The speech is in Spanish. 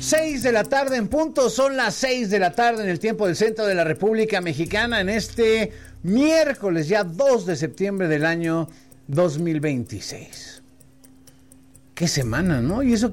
6 de la tarde en punto, son las 6 de la tarde en el tiempo del centro de la República Mexicana en este miércoles, ya 2 de septiembre del año 2026. Qué semana, ¿no? Y eso